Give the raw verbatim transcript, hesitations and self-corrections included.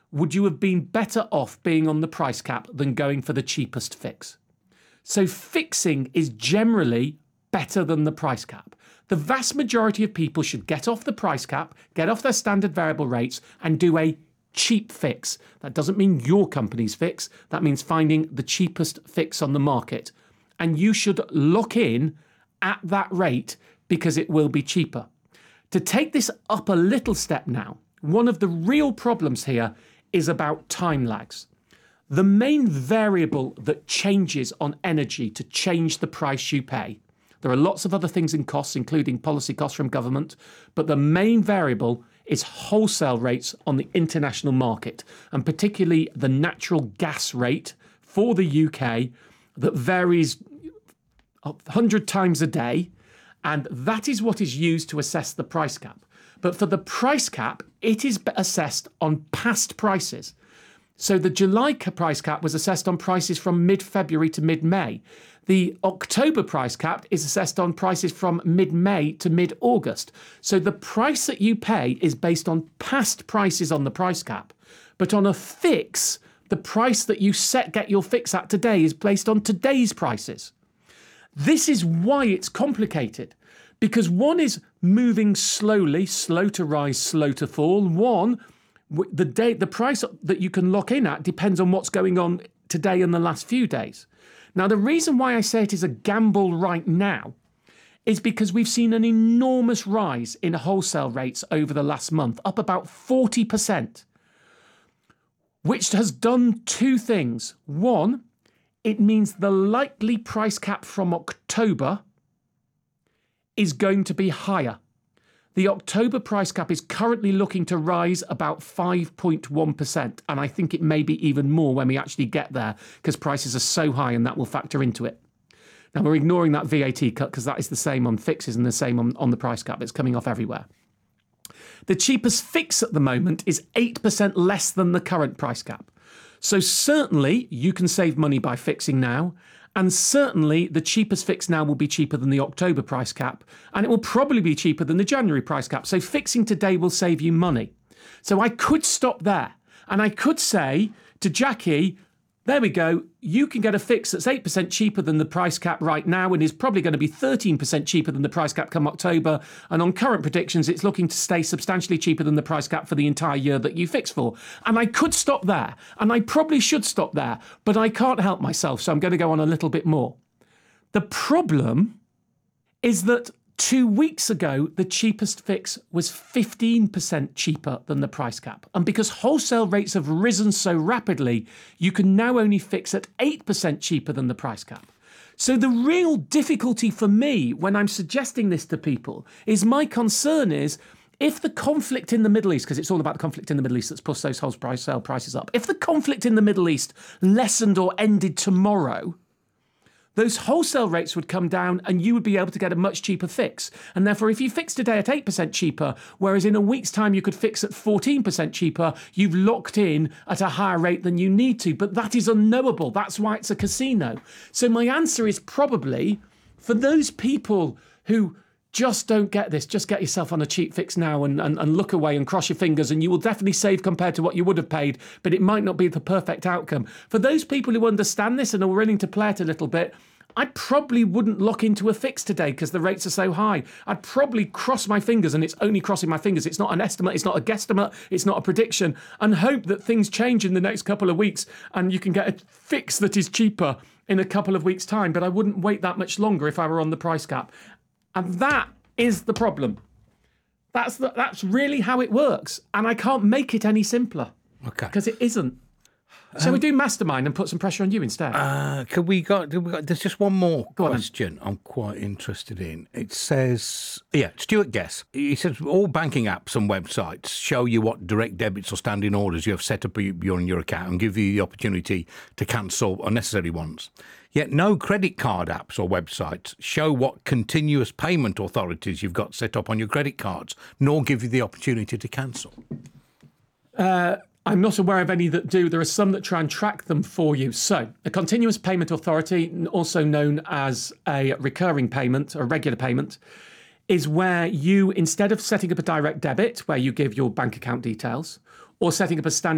would you have been better off being on the price cap than going for the cheapest fix? So fixing is generally better than the price cap. The vast majority of people should get off the price cap, get off their standard variable rates, and do a cheap fix. That doesn't mean your company's fix. That means finding the cheapest fix on the market. And you should lock in at that rate because it will be cheaper. To take this up a little step now, one of the real problems here is about time lags. The main variable that changes on energy to change the price you pay, there are lots of other things in costs, including policy costs from government, but the main variable is wholesale rates on the international market, and particularly the natural gas rate for the U K that varies one hundred times a day, and that is what is used to assess the price cap. But for the price cap, it is assessed on past prices. So the July price cap was assessed on prices from mid-February to mid-May. The October price cap is assessed on prices from mid-May to mid-August. So the price that you pay is based on past prices on the price cap. But on a fix, the price that you set get your fix at today is based on today's prices. This is why it's complicated, because one is moving slowly, slow to rise, slow to fall. One, the day, the price that you can lock in at depends on what's going on today and the last few days. Now, the reason why I say it is a gamble right now is because we've seen an enormous rise in wholesale rates over the last month, up about forty percent, which has done two things. One, it means the likely price cap from October is going to be higher. The October price cap is currently looking to rise about five point one percent, and I think it may be even more when we actually get there because prices are so high and that will factor into it. Now, we're ignoring that V A T cut because that is the same on fixes and the same on, on the price cap. It's coming off everywhere. The cheapest fix at the moment is eight percent less than the current price cap. So certainly you can save money by fixing now, and certainly the cheapest fix now will be cheaper than the October price cap, and it will probably be cheaper than the January price cap. So fixing today will save you money. So I could stop there, and I could say to Jackie, there we go, you can get a fix that's eight percent cheaper than the price cap right now and is probably going to be thirteen percent cheaper than the price cap come October. And on current predictions, it's looking to stay substantially cheaper than the price cap for the entire year that you fix for. And I could stop there, and I probably should stop there, but I can't help myself, so I'm going to go on a little bit more. The problem is that two weeks ago, the cheapest fix was fifteen percent cheaper than the price cap. And because wholesale rates have risen so rapidly, you can now only fix at eight percent cheaper than the price cap. So the real difficulty for me when I'm suggesting this to people is my concern is if the conflict in the Middle East, because it's all about the conflict in the Middle East that's pushed those wholesale prices up, if the conflict in the Middle East lessened or ended tomorrow, those wholesale rates would come down and you would be able to get a much cheaper fix. And therefore, if you fix today at eight percent cheaper, whereas in a week's time you could fix at fourteen percent cheaper, you've locked in at a higher rate than you need to. But that is unknowable. That's why it's a casino. So my answer is probably for those people who just don't get this, just get yourself on a cheap fix now and, and, and look away and cross your fingers, and you will definitely save compared to what you would have paid, but it might not be the perfect outcome. For those people who understand this and are willing to play it a little bit, I probably wouldn't lock into a fix today because the rates are so high. I'd probably cross my fingers, and it's only crossing my fingers. It's not an estimate, it's not a guesstimate, it's not a prediction, and hope that things change in the next couple of weeks and you can get a fix that is cheaper in a couple of weeks' time. But I wouldn't wait that much longer if I were on the price cap. And that is the problem. That's the, that's really how it works. And I can't make it any simpler. Okay. Because it isn't. So um, we do mastermind and put some pressure on you instead. Uh, could we got, we got? There's just one more Go question I'm quite interested in. It says, yeah, Stuart Guess. He says all banking apps and websites show you what direct debits or standing orders you have set up on your account and give you the opportunity to cancel unnecessary ones. Yet no credit card apps or websites show what continuous payment authorities you've got set up on your credit cards, nor give you the opportunity to cancel. Uh, I'm not aware of any that do. There are some that try and track them for you. So a continuous payment authority, also known as a recurring payment or regular payment, is where you, instead of setting up a direct debit where you give your bank account details or setting up a standard